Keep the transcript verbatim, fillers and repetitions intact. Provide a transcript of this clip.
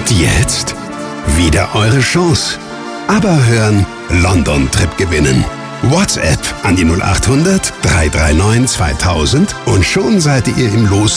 Und jetzt wieder eure Chance. Aber hören, London-Trip gewinnen. WhatsApp an die null acht hundert, drei drei neun, zweitausend und schon seid ihr im Los